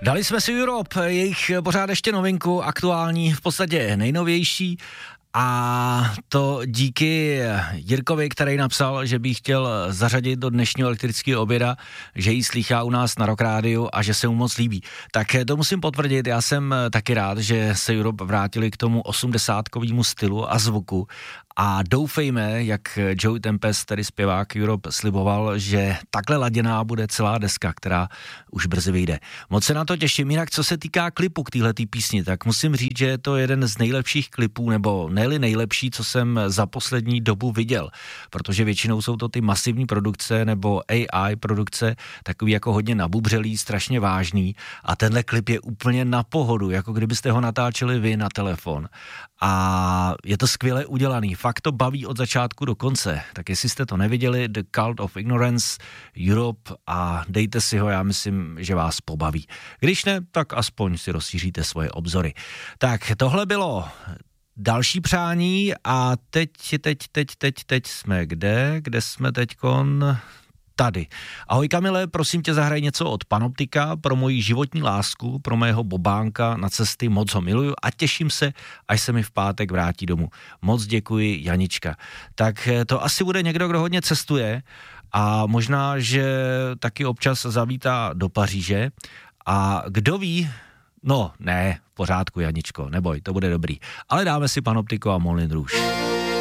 Dali jsme si Europe, jejich pořád ještě novinku, aktuální, v podstatě nejnovější. A to díky Jirkovi, který napsal, že by chtěl zařadit do dnešního elektrického oběda, že ji slýchá u nás na Rock Rádiu a že se mu moc líbí. Tak to musím potvrdit, já jsem taky rád, že se Europe vrátili k tomu 80kovému stylu a zvuku. A doufejme, jak Joey Tempest, tedy zpěvák Europe, sliboval, že takhle laděná bude celá deska, která už brzy vyjde. Moc se na to těším. Jinak, co se týká klipu k téhletý písni, tak musím říct, že je to jeden z nejlepších klipů, nebo ne-li nejlepší, co jsem za poslední dobu viděl. Protože většinou jsou to ty masivní produkce nebo AI produkce, takový jako hodně nabubřelý, strašně vážný. A tenhle klip je úplně na pohodu, jako kdybyste ho natáčeli vy na telefon. A je to skvěle udělaný, fakt to baví od začátku do konce, tak jestli jste to neviděli, The Cult of Ignorance, Europe, a dejte si ho, já myslím, že vás pobaví. Když ne, tak aspoň si rozšíříte svoje obzory. Tak tohle bylo další přání a teď jsme kde jsme teďkon? Tady. Ahoj Kamile, prosím tě, zahraj něco od Panoptika pro moji životní lásku, pro mého bobánka na cesty, moc ho miluju a těším se, až se mi v pátek vrátí domů. Moc děkuji, Janička. Tak to asi bude někdo, kdo hodně cestuje a možná, že taky občas zavítá do Paříže a kdo ví, no ne, v pořádku, Janičko, neboj, to bude dobrý. Ale dáme si Panoptiko a Moulin Rouge.